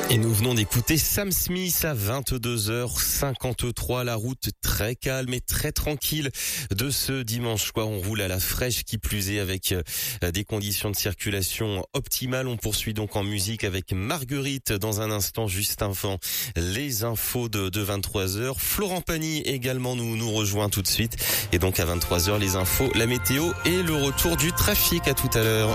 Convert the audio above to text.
Et nous venons d'écouter Sam Smith à 22h53. La route très calme et très tranquille de ce dimanche soir. On roule à la fraîche, qui plus est, avec des conditions de circulation optimales. On poursuit donc en musique avec Marguerite dans un instant, juste avant les infos de 23h. Florent Pagny également nous rejoint tout de suite. Et donc à 23h, les infos, la météo et le retour du trafic. À tout à l'heure.